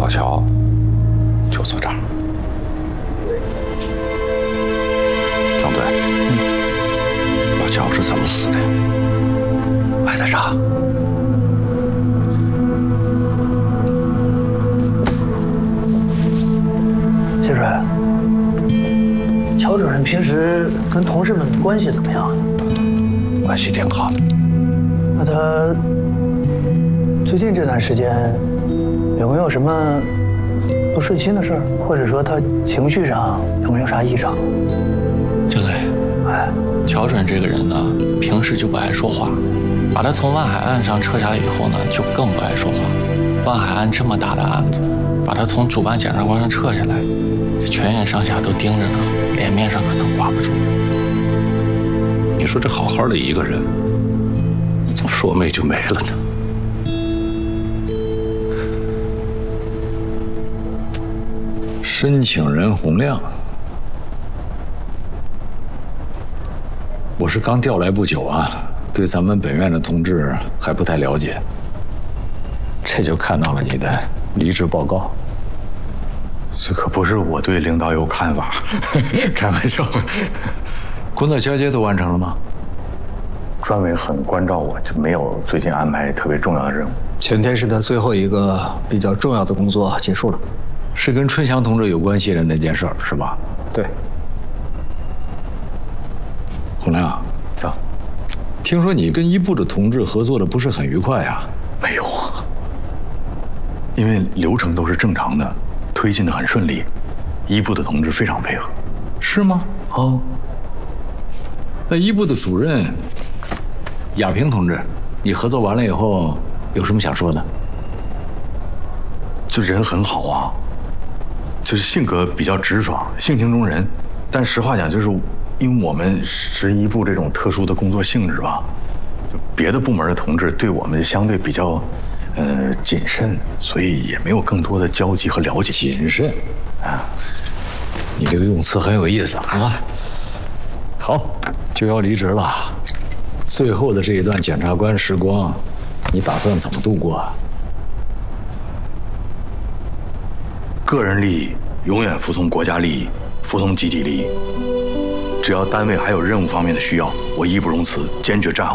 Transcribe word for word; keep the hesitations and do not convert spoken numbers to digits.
老乔就坐这儿。张队，嗯，老乔是怎么死的？还在杀？ 谢水，乔主任平时跟同事们关系怎么样？ 关系挺好的。 那他最近这段时间有没有什么不顺心的事儿，或者说他情绪上有没有啥异常？ 江队， 哎， 乔主任这个人呢，平时就不爱说话，把他从万海岸上撤下来以后呢，就更不爱说话。万海岸这么大的案子，把他从主办检察官上撤下来，这全院上下都盯着呢，脸面上可能挂不住。 你说这好好的一个人，怎么说没就没了呢？ 申请人洪亮，我是刚调来不久啊，对咱们本院的同志还不太了解，这就看到了你的离职报告。 这可不是我对领导有看法，开玩笑。 工作交接都完成了吗？ 专委很关照我，就没有最近安排特别重要的任务。 前天是他最后一个比较重要的工作结束了， 是跟春祥同志有关系的那件事儿是吧？ 对。 洪亮， 啊， 听说你跟一部的同志合作的不是很愉快啊？ 没有啊，因为流程都是正常的，推进的很顺利，一部的同志非常配合。 是吗？ 哦， 那一部的主任亚平同志，你合作完了以后有什么想说的？ 就人很好啊，就是性格比较直爽，性情中人。但实话讲，就是因为我们是一部这种特殊的工作性质吧，就别的部门的同志对我们相对比较，呃，谨慎，所以也没有更多的交集和了解。 谨慎啊，你这个用词很有意思啊。好，就要离职了，最后的这一段检察官时光，你打算怎么度过啊？ 个人利益永远服从国家利益，服从集体利益。只要单位还有任务方面的需要，我义不容辞，坚决站好。